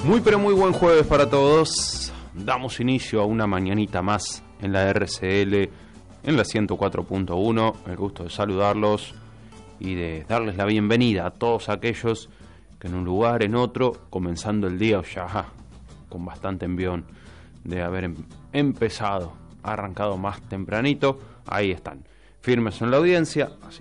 Muy pero muy buen jueves para todos. Damos inicio a una mañanita más en la RCL, en la 104.1. El gusto de saludarlos y de darles la bienvenida a todos aquellos que en un lugar, en otro, comenzando el día ya con bastante envión de haber empezado, arrancado más tempranito, ahí están, firmes en la audiencia, así